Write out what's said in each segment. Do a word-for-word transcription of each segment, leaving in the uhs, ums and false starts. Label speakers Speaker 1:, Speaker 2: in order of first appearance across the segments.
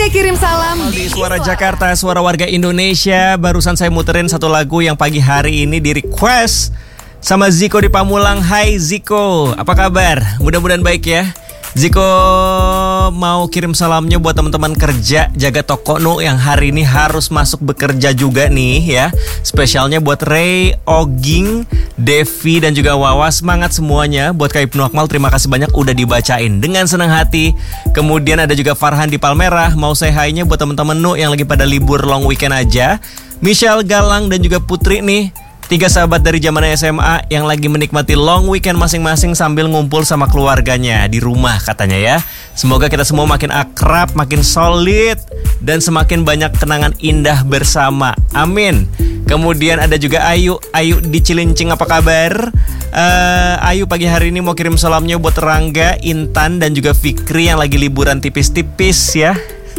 Speaker 1: kirim salam
Speaker 2: di Suara Jakarta, Suara Warga Indonesia. Barusan saya muterin satu lagu yang pagi hari ini di request sama Ziko di Pamulang. Hai Ziko, apa kabar? Mudah-mudahan baik ya. Ziko mau kirim salamnya buat teman-teman kerja jaga toko nu yang hari ini harus masuk bekerja juga nih ya. Spesialnya buat Ray, Oging, Devi dan juga Wawa. Semangat semuanya. Buat Kak Ibnu Akmal, terima kasih banyak udah dibacain dengan senang hati. Kemudian ada juga Farhan di Palmerah. Mau say hi-nya buat teman-teman nu yang lagi pada libur long weekend aja. Michelle, Galang dan juga Putri nih. Tiga sahabat dari zaman S M A yang lagi menikmati long weekend masing-masing sambil ngumpul sama keluarganya di rumah katanya ya. Semoga kita semua makin akrab, makin solid, dan semakin banyak kenangan indah bersama. Amin. Kemudian ada juga Ayu. Ayu di Cilincing, apa kabar? Uh, Ayu pagi hari ini mau kirim salamnya buat Rangga, Intan, dan juga Fikri yang lagi liburan tipis-tipis ya.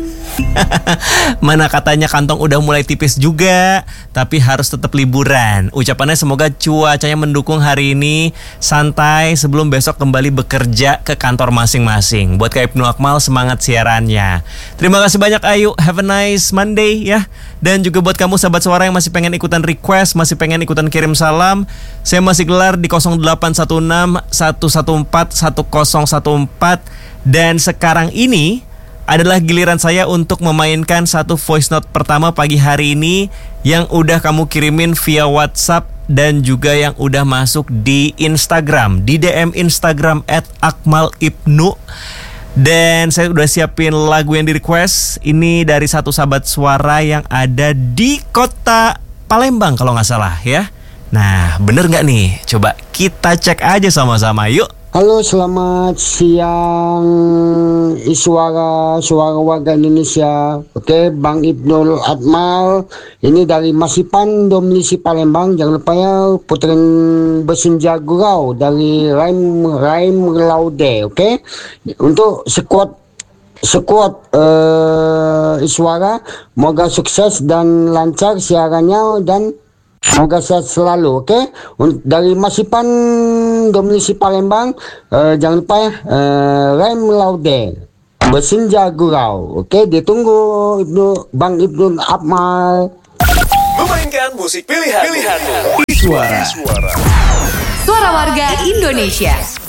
Speaker 2: Mana katanya kantong udah mulai tipis juga, tapi harus tetap liburan. Ucapannya semoga cuacanya mendukung hari ini, santai sebelum besok kembali bekerja ke kantor masing-masing. Buat Kak Ibnu Akmal, semangat siarannya. Terima kasih banyak Ayu, have a nice Monday ya. Dan juga buat kamu sahabat suara yang masih pengen ikutan request, masih pengen ikutan kirim salam, saya masih gelar di nol delapan satu enam satu satu empat satu nol satu empat. Dan sekarang ini adalah giliran saya untuk memainkan satu voice note pertama pagi hari ini yang udah kamu kirimin via WhatsApp dan juga yang udah masuk di Instagram, di D M Instagram at akmal ibnu. Dan saya udah siapin lagu yang di request. Ini dari satu sahabat suara yang ada di kota Palembang kalau gak salah ya. Nah bener gak nih? Coba kita cek aja sama-sama yuk.
Speaker 3: Halo, selamat siang Suara Suara Warga Indonesia. Oke, Bang Ibnu Akmal. Ini dari Masipan, Domisi Palembang. Jangan lupa ya, puterin Bersenja Gurau dari Raim Raim Laude. Oke, untuk squad squad uh, Suara, moga sukses dan lancar siarannya dan semoga sehat selalu, oke? Okay? Dari Masipan, Domisi Palembang, uh, jangan lupa ya, uh, Rem Laude, Bersenja Gurau, oke? Okay? Ditunggu Ibnu, Bang Ibnu Akmal.
Speaker 4: Memainkan musik pilihan, pilihan. Suara.
Speaker 1: Suara Warga Indonesia.